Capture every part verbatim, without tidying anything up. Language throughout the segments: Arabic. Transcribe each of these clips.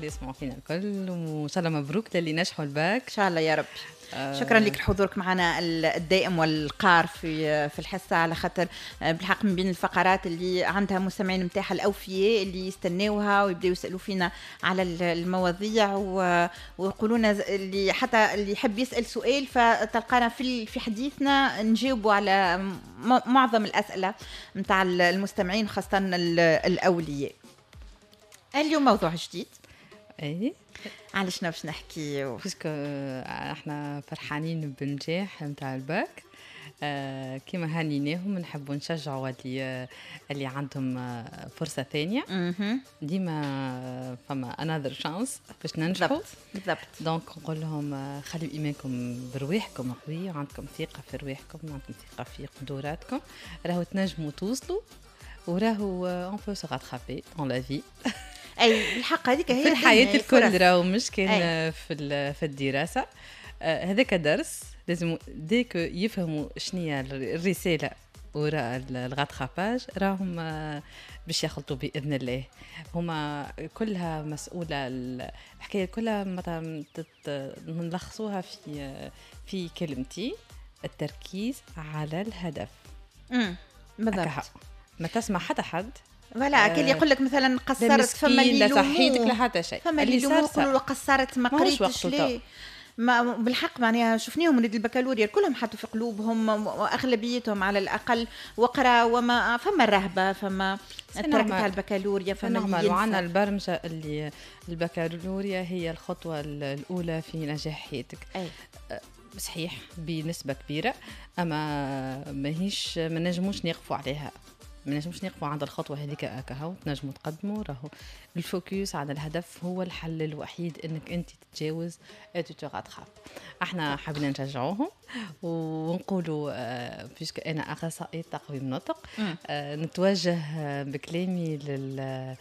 اللي يسمعوا فينا الكل، وإن شاء الله مبروك للي نجحوا الباك إن شاء الله يا رب. شكرا لك حضورك معنا الدائم والقار في في الحصه، على خاطر بالحق من بين الفقرات اللي عندها مستمعين نتاعها الاوفياء اللي يستناوها ويبداو يسالوا فينا على المواضيع ويقولوا لنا اللي حتى اللي يحب يسال سؤال فتلقانا في في حديثنا نجاوبوا على معظم الاسئله نتاع المستمعين خاصه الاولياء. اليوم موضوع جديد. اي على شنو باش نحكيو؟ باسكو احنا فرحانين بالنجاح نتاع الباك، آه كيما هنيناهم نحبوا نشجعوا اللي اللي عندهم فرصه ثانيه. ديما فما انذر شانس باش ننجحوا بالضبط. دونك نقول لهم خليوا ايمانكم برواحكم قوي، وعندكم ثقه في رواحكم، وعندكم ثقه في قدراتكم، راهو تنجموا توصلوا، وراهو اون بو سو راترابي دون لا في. اي بالحق هذيك هي في الحياه الكل، راهو مش كان في في الدراسه. آه هذاك درس لازم ديك يفهموا شنية الرساله وراء الغاتراباج، راهم آه باش يخلطوا باذن الله. هما كلها مسؤوله، الحكايه كلها مثلا نلخصوها في في كلمتي: التركيز على الهدف. امم بالضبط. ما تسمع حتى حد ولا كل يقول لك مثلا قصرت فما اللي صحيتك لا حتى شيء، فما اللي يقولوا قصرت ما قريتش ليه. ما بالحق معناها شفناهم ولاد البكالوريا كلهم حطوا في قلوبهم واغلبيتهم على الاقل وقرا وما فما الرهبه، فما تركت على البكالوريا، فما اللي وعندنا البرمجه اللي البكالوريا هي الخطوه الاولى في نجاح حياتك. أي. صحيح بنسبه كبيره، اما ماهيش ما نجموش نقفوا عليها، ما نجموش نقفوا عند الخطوه هذيك هكا، تنجموا تقدموا. راهو الفوكس على الهدف هو الحل الوحيد انك انت تتجاوز اتوتوراتخاب. احنا حابين نشجعوهم ونقولوا آه بيسك انا اخصائي تقويم النطق، آه نتوجه بكلامي لل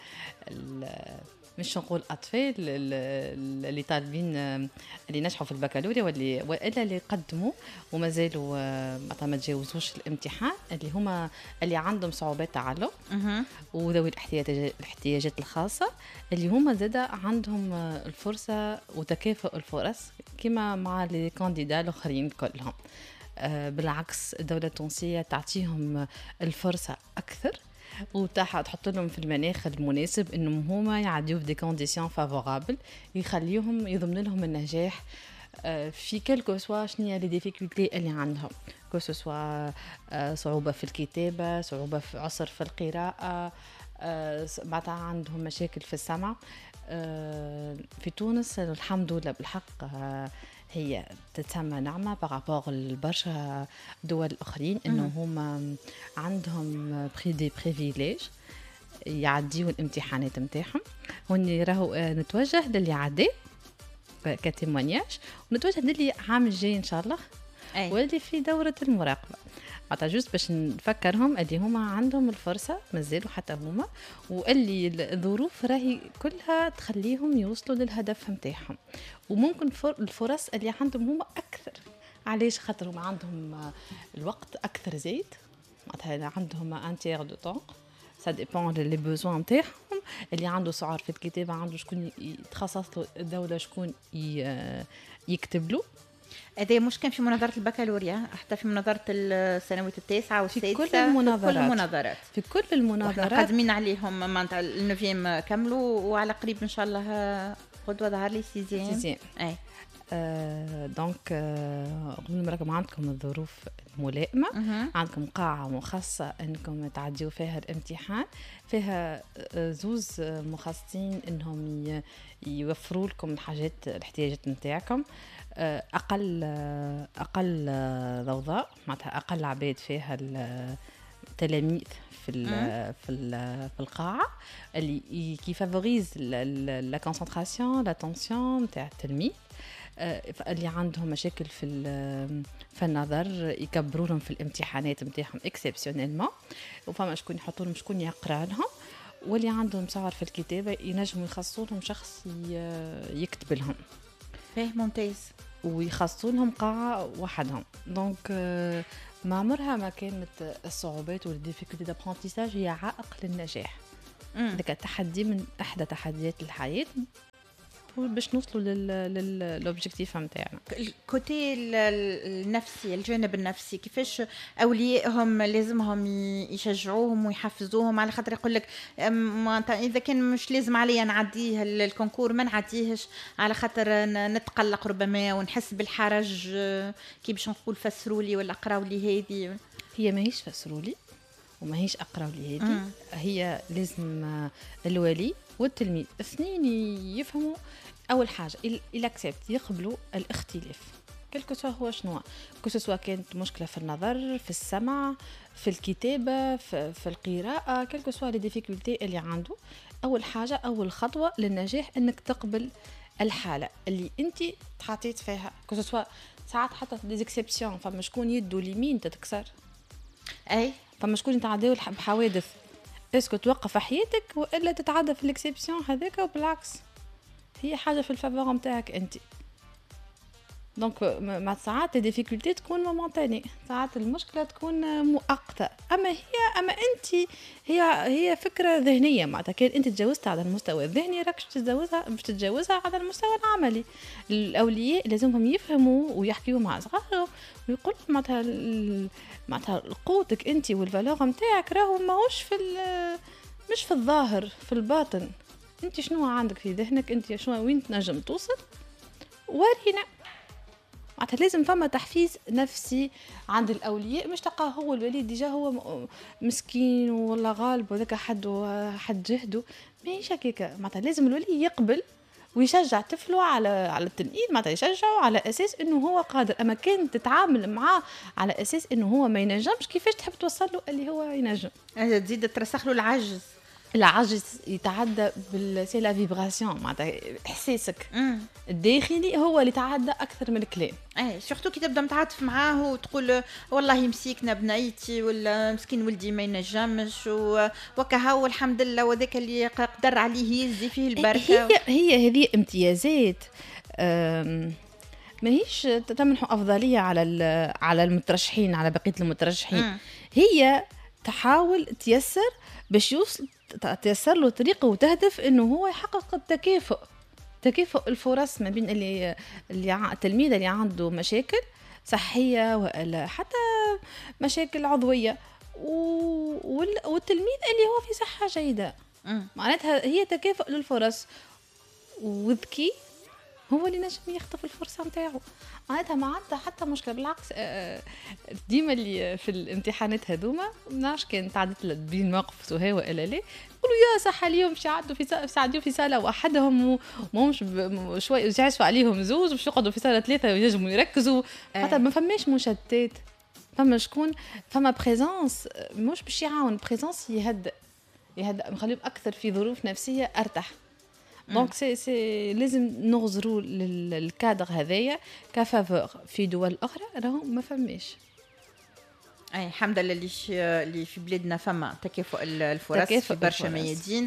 مش نقول اطفال اللي طالبين اللي نجحوا في البكالوريا واللي والا اللي قدموا وما زالوا ما تجاوزوش الامتحان، اللي هما اللي عندهم صعوبات تعلم وذوي الاحتياجات الخاصه، اللي هما زاد عندهم الفرصه وتكافؤ الفرص كما مع لي كانديدا الاخرين كلهم. بالعكس الدوله التونسيه تعطيهم الفرصه اكثر وتاح تحط لهم في المناخ المناسب انهم هما يعديوا في دي كونديسيون فافورابل يخليهم يضمن لهم النجاح في كلكو سوا شنيا لي ديفيكولتي اللي عندهم، كو سوا صعوبه في الكتابه، صعوبه في عسر في القراءه، بعد عندهم مشاكل في السمع. في تونس الحمد لله بالحق هي تتسمى نعمة بارابور لبرشا دول أخرين إنه هما عندهم بري دي بريفيليج يعديوا الامتحانات متاعهم. هوني راهو نتوجه للي عدي كتيمونياج، ونتوجه للي عام الجاي إن شاء الله واللي في دورة المراقبة. حتى جوست باش نفكرهم اللي هما عندهم الفرصة مازالوا حتى هما، واللي الظروف راهي كلها تخليهم يوصلوا للهدف متاعهم، وممكن الفرص اللي عندهم هما أكثر. علاش؟ خاطر هما عندهم الوقت أكثر زايد، معناتها عندهم ان تيغ دو طون، سا ديبون لي بوزوان نتاعهم. اللي عنده سعر في الكتابة عنده شكون يتخصص له الدولة، شكون يكتب له. هذا مش كان في مناظرة البكالوريا، حتى في مناظرة السنوات التاسعة والسادسة، في كل المناظرات، في كل المناظرات في كل المناظرات قادمين عليهم معناتها النوفيام كملوا، وعلى قريب إن شاء الله غدوة ظهر لي سيزيام سيزيام أي. آه دونك آه راكم عندكم الظروف الملائمة، أه. عندكم قاعة مخصصة انكم تعديوا فيها الامتحان، فيها آه زوز مخصصين انهم يوفروا لكم الحاجات الاحتياجات نتاعكم، آه اقل آه اقل آه ضوضاء، معناتها اقل عباد فيها التلاميذ في ال في ال في القاعة، اللي كي فافوريز لا كونسنتراسيون لا تونسيون نتاع التلميذ. اللي عندهم مشاكل في في النظر يكبروا لهم في الامتحانات نتاعهم اكسبسيونيلمون، وفما شكون يحطوا لهم شكون يقرا لهم، واللي عندهم صعر في الكتابه ينجموا يخصصوا لهم شخص يكتب لهم. فيه ممتاز. ويخصصوا لهم قاعه وحدهم. دونك ما عمرها ما كانت الصعوبات والديفيكولتي دابرونتيساج هي عائق للنجاح. ذاك التحدي من احدى تحديات الحياه باش نوصلوا للوبجيكتيف نتاعنا. الكوتي النفسي، الجانب النفسي، كيفاش اوليائهم لازمهم يشجعوهم ويحفزوهم؟ على خاطر يقول لك اذا كان مش لازم عليا نعديه الكونكور ما نعديهش على خاطر نتقلق ربما ونحس بالحرج، كي باش نقول فسروا لي ولا قراوا لي هذه. هي ماهيش فسروا لي وماهيش اقراوا لي هذه، هي لازم الولي والتلميذ اثنين يفهموا اول حاجه الاكسبت، يقبلوا الاختلاف كلكو سوا هو شنو، كو سوا كانت مشكله في النظر، في السمع، في الكتابه، في, في القراءه، كلكو سوا لي ديفيكولتي اللي عنده. اول حاجه اول خطوه للنجاح انك تقبل الحاله اللي انت تحطيت فيها، كو سوا ساعات حتى دي اكسبسيون، فما شكون يدو اليمين تتكسر، اي فما شكون يتعداو بحوادث، اسكو توقف حياتك والا تتعدى في الاكسبسيون هذاك، وبالعكس هي حاجه في الفافور نتاعك انت. دونك مع ساعات الديفيكولتي تكون مومونتاني، ساعات المشكله تكون مؤقته، اما هي اما انت هي هي فكره ذهنيه، معناتها كان انت تجاوزتها على المستوى الذهني راكش تتجاوزها باش تتجاوزها على المستوى العملي. الاولياء لازمهم يفهموا ويحكيوا مع صغارهم ويقولوا معناتها معناتها قوتك انت والفالور نتاعك راهو ماهوش في مش في الظاهر، في الباطن. انت شنو عندك في ذهنك، انت شنو وين تنجم توصل، ورينا. معناتها لازم فما تحفيز نفسي عند الاولياء، مش تلقاه هو الوليد ديجا هو مسكين ولا غالب وذاك حد حد جهده، ماهيش هكاكا. معناتها لازم الولي يقبل ويشجع طفله على على التنقيد، معناتها يشجعه على اساس انه هو قادر. اما كان تتعامل معاه على اساس انه هو ما ينجمش، كيفاش تحب توصل له اللي هو ينجم؟ تزيد ترسخ له العجز، العجز يتعدى بالسي لا فيبراسيون، معناتها احساسك الداخلي هو اللي يتعدى اكثر من الكلام. اي سورتو كي تبدا متعاطف معاه وتقول والله مسكينه بنيتي ولا مسكين ولدي ما ينجمش وكها، والحمد لله وذاك اللي قدر عليه يزي فيه البركه. هي هي هذه امتيازات ماهيش تمنحوا افضليه على على المترشحين على بقيه المترشحين. م. هي تحاول تيسر باش يوصل تيسر له طريقه وتهدف انه هو يحقق التكافؤ، تكافؤ الفرص ما بين اللي اللي التلميذ اللي عنده مشاكل صحيه ولا حتى مشاكل عضويه والتلميذ اللي هو في صحه جيده. معناتها هي تكافؤ للفرص، وذكي هو اللي نجم يخطف الفرصه نتاعو. معناتها ما عندها حتى مشكله، بالعكس ديما اللي في الامتحانات هذوما مناش كان تعدت بين موقف سهى ولا لا يقولوا يا صح اليوم باش يعدوا في ساعدوا في ساله وحدهم ومش شوي يعزفوا عليهم زوج باش يقعدوا في ساله ثلاثه وينجموا يركزوا. معناتها ما فماش مشتت، فما شكون فما بريزونس مش باش يعاون، بريزونس يهدئ يهدئ مخليهم اكثر في ظروف نفسيه ارتاح. دونك سي سي لازم نغزروا للكادر هذايا كفافور. في دول اخرى راهو ما فماش. اي الحمد لله اللي اللي في بلادنا فما تكافؤ الفرص في برشا ميادين،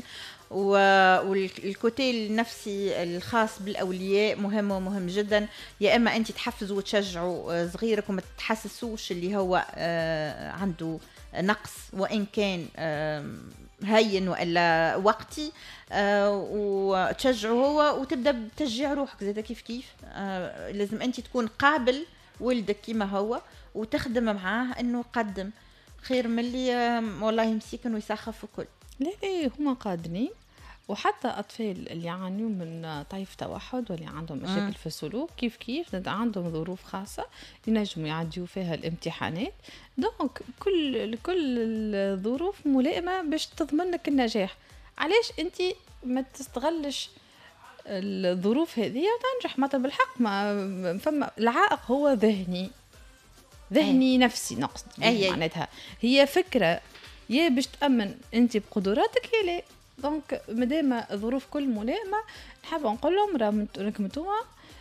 والكوتي النفسي الخاص بالاولياء مهم ومهم جدا. يا اما انت تحفزوا وتشجعوا صغيرك وما تحسسوش اللي هو عنده نقص وان كان هين والا وقتي، آه وتشجعه هو وتبدا بتشجيع روحك زي كيف كيف. آه لازم انت تكون قابل ولدك كما هو وتخدم معاه انه قدم خير من اللي آه والله مسكين ويسخف وكل. لا لا هما قادرين، وحتى اطفال اللي يعانوا من طيف توحد واللي عندهم مشاكل م. في السلوك كيف كيف عندهم ظروف خاصه ينجموا يعديوا فيها الامتحانات. دونك كل كل الظروف ملائمه باش تضمن لك النجاح. علاش انت ما تستغلش الظروف هذه وتنجح؟ معناتها بالحق ما فما العائق هو ذهني ذهني أي. نفسي نقصد معناتها هي فكره يا باش تامن انت بقدراتك يا لا. دونك مادام الظروف كل ملائمه نحب نقول لهم راكم نتوما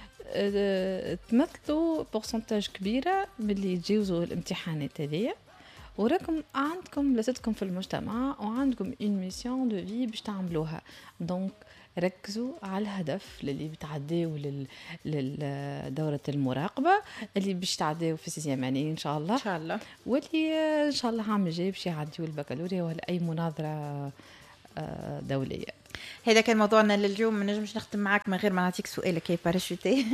تمثلوا بورسنتاج كبيره من اللي يتجاوزوا الامتحانات هذيا، وراكم عندكم بلاصتكم في المجتمع وعندكم اون ميسيون دو في باش تعملوها. دونك ركزوا على الهدف اللي بتعديوا لل... للدورة المراقبة اللي باش تعديوا في سيزيام اني ان شاء الله ان شاء الله، واللي ان شاء الله عام الجاي باش يعديوا البكالوريا ولا اي مناظرة دولية. هذا كان موضوعنا لليوم. ما نجمش نختم معاك من غير ما نعطيك سؤالك يا باراشوتي.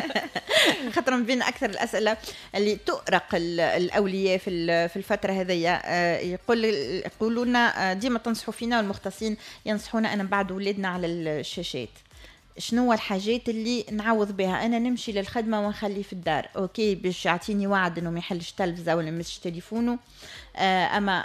خاطر من بين اكثر الاسئله اللي تؤرق الاولياء في في الفتره هذيا، يقول يقولوا لنا ديما تنصحوا فينا والمختصين ينصحونا ان نبعد اولادنا على الشاشات. شنو هو الحاجات اللي نعوض بها؟ انا نمشي للخدمه ونخليه في الدار اوكي باش يعطيني وعد انه ما يحلش تلفزه ولا يمسش تليفونه، اما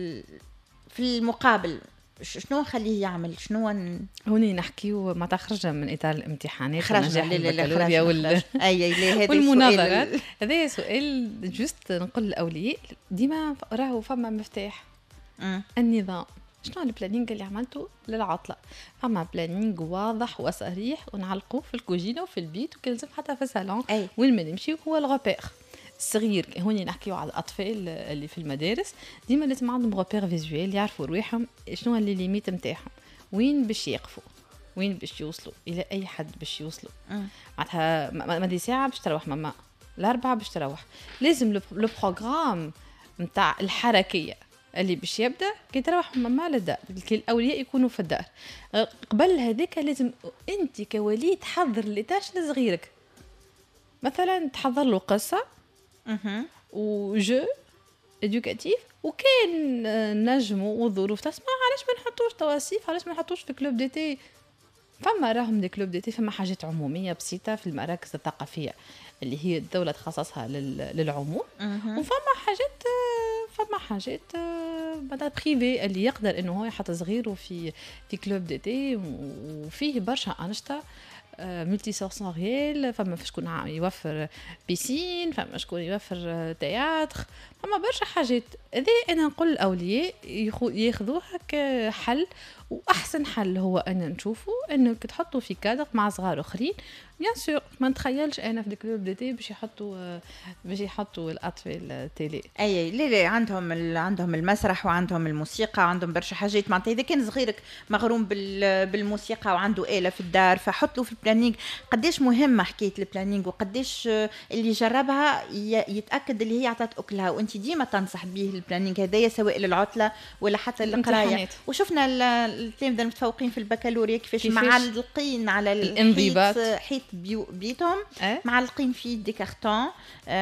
في المقابل شنو نخليه يعمل؟ شنو ن... هوني نحكيو ما تخرج من اطار الامتحانات خرجنا البكالوريا وال... اي والمناظرات. هذا سؤال جوست نقول للاولياء ديما راهو فما مفتاح م. النظام. شنو البلانينغ اللي عملته للعطله؟ فما بلانينغ واضح وصريح ونعلقوه في الكوجينه وفي البيت وكنزم حتى في الصالون وين ما نمشي هو الغوبير الصغير. هوني نحكيو على الاطفال اللي في المدارس ديما لازم عندهم غوبير فيزوال يعرفوا رواحهم شنو اللي ليميت نتاعهم، وين باش يقفوا، وين باش يوصلوا، الى اي حد باش يوصلوا. معناتها ما دي ساعه باش تروح ماما الاربعه باش تروح، لازم لو بروغرام نتاع الحركيه اللي باش يبدا كي تروح ماما للدار، كي الاولياء يكونوا في الدار. قبل هذيك لازم انت كولي تحضر ليتاش لصغيرك، مثلا تحضر له قصه اها وجو ادوكاتيف، وكان نجموا والظروف تسمح علاش ما نحطوش توصيف، علاش ما نحطوش في كلوب دي تي. فما راهم دي كلوب دي تي، فما حاجات عموميه بسيطه في المراكز الثقافيه اللي هي الدوله تخصصها للعموم، وفما حاجات فما حاجات بعدا بريفي اللي يقدر انه هو يحط صغيره في في كلوب دي تي، وفيه برشا انشطه ملتي سونسوريال. فما شكون يوفر بيسين، فما شكون يوفر تياتر، فما برشا حاجات. هذه انا نقول الاولياء ياخذوها كحل، واحسن حل هو ان نشوفوا انك تحطوا في كادر مع صغار اخرين. بيان سور ما نتخيلش انا في الكلوب دي تي باش يحطوا باش يحطوا الاطفال التيلي. اي لا لا عندهم عندهم المسرح وعندهم الموسيقى وعندهم برشا حاجات. معناتها اذا كان صغيرك مغروم بالموسيقى وعنده آلة في الدار فحط له في البلانينغ. قديش مهمه حكايه البلانينغ، وقديش اللي جربها يتاكد اللي هي عطات اكلها. وانت ديما تنصح به البلانينغ هذايا سواء للعطله ولا حتى للقرايه. وشفنا التلاميذ المتفوقين في البكالوريا كيفاش معلقين على الانضباط حيط بيوتهم أه؟ معلقين فيه دي كارتون أه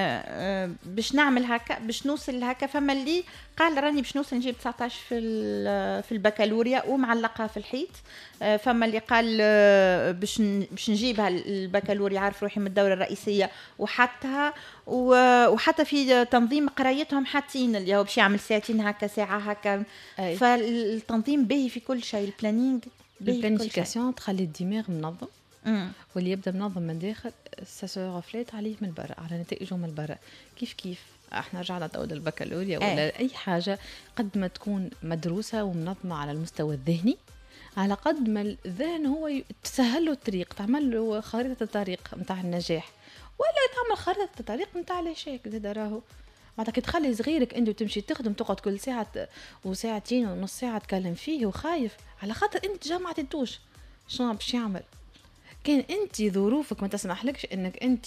أه باش نعمل هكا باش نوصل هكا. فما اللي قال راني باش نوصل نجيب تسعطاش في في البكالوريا ومعلقها في الحيط. أه فما اللي قال أه باش باش نجيبها البكالوريا عارف روحي من الدوره الرئيسيه وحطها. وحتى في تنظيم قرايتهم حاطين اللي هو باش يعمل ساعتين هكا ساعه هكا. أي. فالتنظيم باهي في كل شيء. البلانينغ البلانيفيكاسيون تخلي الدماغ منظم، مم. واللي يبدا منظم من داخل ساسو غفلات عليه من برا على نتائجه من برا. كيف كيف احنا رجعنا تو للبكالوريا ولا أي. اي حاجه قد ما تكون مدروسه ومنظمه على المستوى الذهني، على قد ما الذهن هو تسهل له الطريق، تعمل له خريطه الطريق نتاع النجاح، ولا تعمل خريطه الطريق نتاع العشاء كذا. راهو معناتها كي تخلي صغيرك انت وتمشي تخدم تقعد كل ساعه وساعتين ونص ساعه تكلم فيه وخايف على خاطر انت جامعه تدوش شنو باش يعمل. كان انت ظروفك ما تسمحلكش انك انت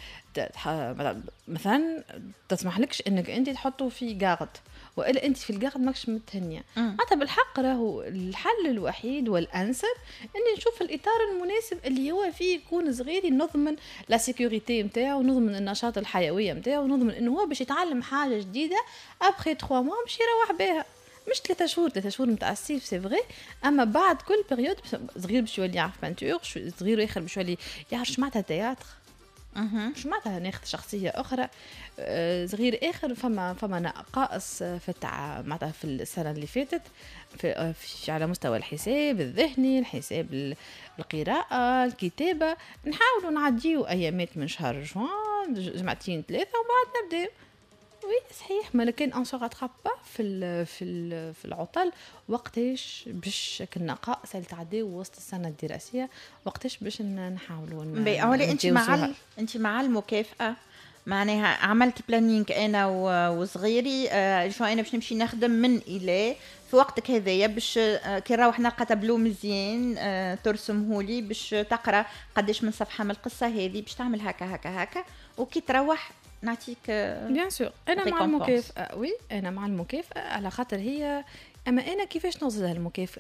مثلا تسمحلكش انك انت تحطه في قاعد، والا انت في القاعد ماكش متهنيه. حتى بالحق راهو الحل الوحيد والانسب اني نشوف الاطار المناسب اللي هو فيه يكون صغير، نضمن لا سيكوريتي نتاعو، نضمن النشاط الحيويه نتاعو، نضمن انه هو باش يتعلم حاجه جديده ابخي ثلاثة موا باش يروح بها. مش ثلاثة شهور ثلاثة شهور نتاع الصيف سي فغي، اما بعد كل بيريود صغير باش يولي يعرف بانتور، صغير اخر باش يولي يعرف معناتها تياتر، اها مش معناتها ناخذ شخصيه اخرى. صغير اخر فما فما نقائص في التع... معناتها في السنه اللي فاتت في... في على مستوى الحساب الذهني، الحساب القراءه الكتابه. نحاولوا نعديو ايامات من شهر جوان جمعتين ثلاثه وبعد نبداو. وي صحيح، ما كان ان سو راتراب با في ال في ال في العطل وقتاش باش النقائص اللي تعديو وسط السنه الدراسيه وقتاش باش نحاولوا نبي. انت مع انت مع المكافاه، معناها عملت بلانينغ انا وصغيري آه شو انا باش نمشي نخدم من الى في وقتك هذايا باش آه كي نروح نلقى تابلو مزيان آه ترسمهولي باش تقرا قداش من صفحه من القصه هذه باش تعمل هكا هكا هكا، وكي تروح نعطيك بيان سور. انا مع المكافاه. وي انا مع المكافاه على خاطر هي، اما انا كيفاش نوصل للمكافاه؟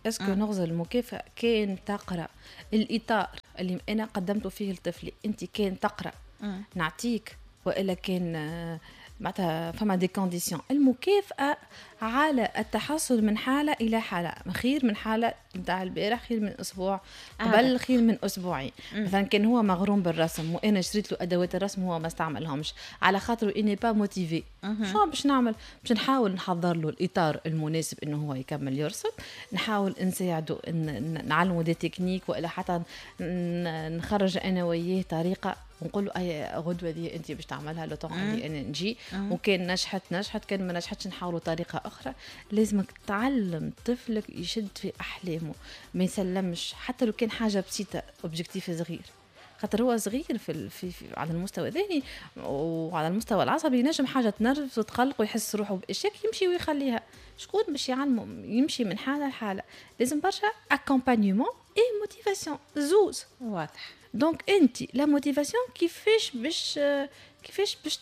اسكو نغز المكافأة كان تقرأ الإطار اللي أنا قدمته فيه لطفلي، أنت كان تقرأ م. نعطيك، وإلا كان معناتها فما دي كونديسيون. المكافأة على التحصل من حالة إلى حالة، خير من حالة متاع البارح، خير من أسبوع قبل، آه. خير من أسبوعين. مثلا كان هو مغروم بالرسم وأنا شريت له أدوات الرسم وهو ما استعملهمش على خاطر إني با موتيفي، شو باش نعمل؟ باش نحاول نحضر له الإطار المناسب إنه هو يكمل يرسم، نحاول نساعده إن نعلمه دي تكنيك، وإلا حتى نخرج أنا وياه طريقة ونقول له أي غدوة دي أنت باش تعملها لو طون اللي أنا نجي، وكان نجحت نجحت، كان ما نجحتش نحاولوا طريقة أخرى. لازمك تعلم طفلك يشد في أحلامه، ما يسلمش حتى لو كان حاجة بسيطة، أوبجيكتيف صغير، خاطر هو صغير في, في, في على المستوى الذهني وعلى المستوى العصبي ينجم حاجة تنرفز وتقلق ويحس روحه بإشياء يمشي ويخليها. شكون باش يعلمه يمشي من حالة لحالة؟ لازم برشا accompagnement et موتيفاسيون زوز. واضح. دونك انت لا موتيفاسيون كيفاش باش كيفاش باش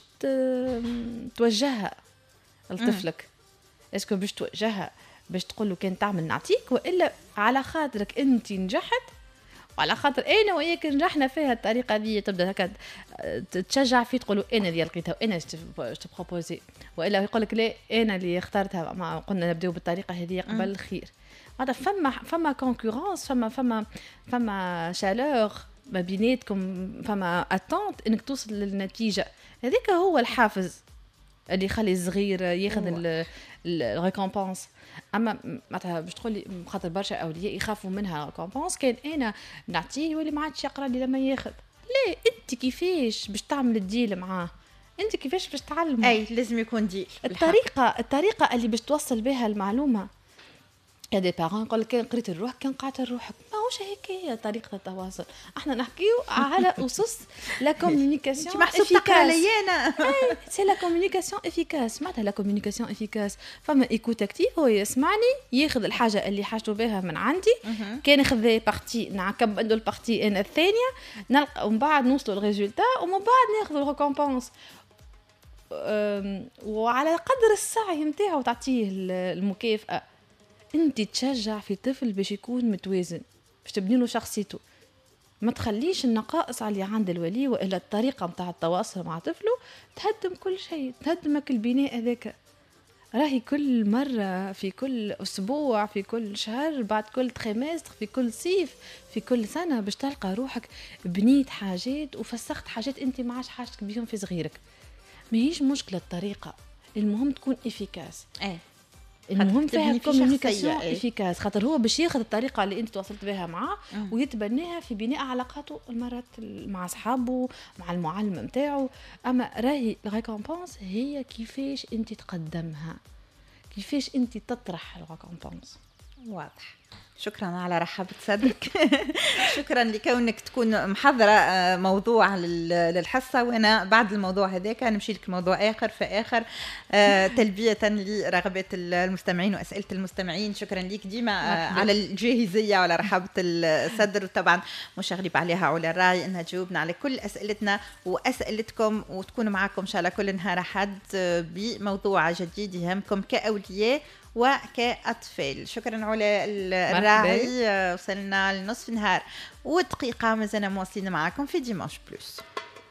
توجهها لطفلك؟ اسكو باش توجهها باش تقول له كان تعمل نعطيك، والا على خاطرك انت نجحت وعلى خاطر انا وياك نجحنا فيها الطريقه دي تبدا هكا تشجع فيه، تقول له انا اللي لقيتها وانا جو بروبوزي، والا يقول لك لا انا اللي اخترتها، ما قلنا نبداو بالطريقه هذه قبل الخير. هذا فما فما كونكورانس، فما فما فما شالور ما بيناتكم، فما اتونت انك توصل للنتيجه هذيك، هو الحافز اللي يخلي الصغير ياخذ الريكومبونس. اما معناتها باش تقول لي خاطر برشا اولياء يخافوا منها ريكومبونس، كان انا نعطيه واللي ما عادش يقرا لي لما ياخذ. ليه انت كيفاش باش تعمل الديل معاه؟ انت كيفاش باش تعلمه؟ اي لازم يكون ديل. الطريقه الطريقه اللي باش توصل بها المعلومه. يا دي بارون يقول لك كان قريت الروح كان قعدت روحك، ماهوش هيك هي طريقه التواصل. احنا نحكيو على اسس لا كومونيكاسيون افيكاس. سي لا كومونيكاسيون افيكاس. معناتها لا كومونيكاسيون افيكاس فما ايكوت اكتيف، هو يسمعني ياخذ الحاجه اللي حاجته بها من عندي، كان ياخذ بارتي نعكب عنده البارتي انا الثانيه نلقى، ومن بعد نوصلوا للريزولتا، ومن بعد ناخذ الريكومبونس. وعلى قدر السعي نتاعو تعطيه المكافاه. انت تشجع في طفل باش يكون متوازن، باش تبني له شخصيته، ما تخليش النقائص اللي عند الولي والا الطريقه نتاع التواصل مع طفله تهدم كل شيء، تهدمك البناء هذاك. راهي كل مره، في كل اسبوع، في كل شهر، بعد كل تريمستر، في كل صيف، في كل سنه، باش تلقى روحك بنيت حاجات وفسخت حاجات انت ما عادش حاجتك بيهم في صغيرك. ما هيش مشكله الطريقه، المهم تكون افيكاس. ايه المهم فيها كومونيكاسيون افيكاس، خاطر هو باش ياخذ الطريقه اللي انت تواصلت بها معاه ويتبناها في بناء علاقاته المرات مع اصحابه، مع المعلم نتاعو. اما راهي الريكومبونس هي كيفاش انت تقدمها، كيفاش انت تطرح الريكومبونس. واضح. شكرا على رحابة صدرك. شكرا لكونك تكون محضرة موضوع للحصة، وأنا بعد الموضوع هذاك نمشي لك موضوع آخر فآخر تلبية لرغبات المستمعين وأسئلة المستمعين. شكرا لك ديما على الجاهزية وعلى رحابة الصدر، وطبعا مش غريب عليها علا الراعي أنها تجاوبنا على كل أسئلتنا وأسئلتكم، وتكون معكم إن شاء الله كل نهار أحد بموضوع جديد يهمكم كأولياء وكأطفال. شكرا علا الراعي. وصلنا لنصف نهار ودقيقة مازلنا مواصلين معكم في ديمانش بلوس.